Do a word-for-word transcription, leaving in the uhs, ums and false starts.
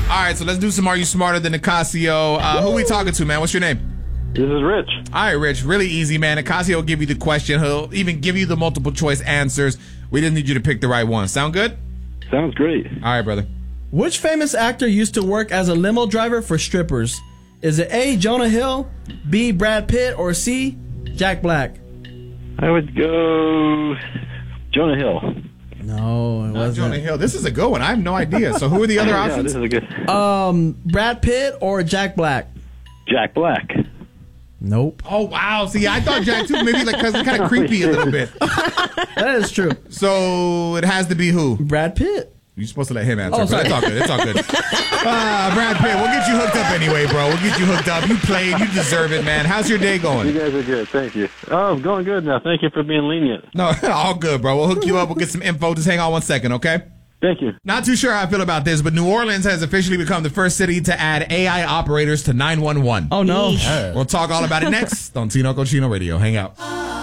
right, so let's do some Are You Smarter Than Nicasio? Uh, who are we talking to, man? What's your name? This is Rich. All right, Rich. Really easy, man. Nicasio will give you the question. He'll even give you the multiple choice answers. We just need you to pick the right one. Sound good? Sounds great. All right, brother. Which famous actor used to work as a limo driver for strippers? Is it A, Jonah Hill, B, Brad Pitt, or C, Jack Black? I would go Jonah Hill. No, it Not wasn't. Jonah Hill. This is a good one. I have no idea. So who are the other yeah, options? this is a good. Um, Brad Pitt or Jack Black? Jack Black. Nope. Oh, wow. See, I thought Jack, too. Maybe like because it's kind of creepy a little bit. That is true. So it has to be who? Brad Pitt. You're supposed to let him answer. Oh, but sorry. it's all good. It's all good. Uh, Brad Pitt, we'll get you hooked up anyway, bro. We'll get you hooked up. You played. You deserve it, man. How's your day You going? guys are good. Thank you. Oh, going good now. Thank you for being lenient. No, all good, bro. We'll hook you up. We'll get some info. Just hang on one second, okay? Thank you. Not too sure how I feel about this, but New Orleans has officially become the first city to add A I operators to nine one one. Oh, no. We'll talk all about it next on Tino Cochino Radio. Hang out.